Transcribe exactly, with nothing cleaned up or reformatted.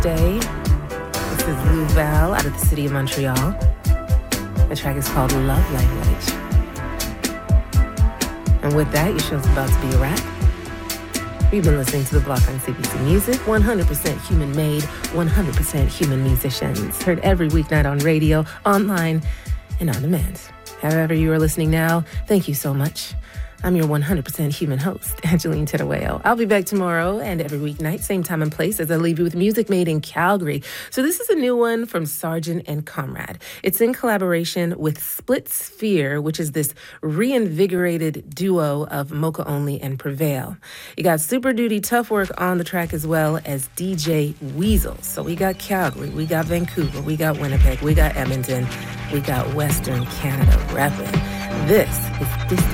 Day. This is Lou Val out of the city of Montreal. The track is called Love Language. And with that, your show's about to be a wrap. We've been listening to The Block on C B C Music, one hundred percent human-made, one hundred percent human musicians. Heard every weeknight on radio, online, and on demand. However you are listening now, thank you so much. I'm your one hundred percent human host, Angeline Tedaweo. I'll be back tomorrow and every weeknight, same time and place, as I leave you with music made in Calgary. So this is a new one from Sargent and Comrade. It's in collaboration with Split Sphere, which is this reinvigorated duo of Mocha Only and Prevail. You got Super Duty Tough Work on the track, as well as D J Weasel. So we got Calgary, we got Vancouver, we got Winnipeg, we got Edmonton, we got Western Canada repping. This is this.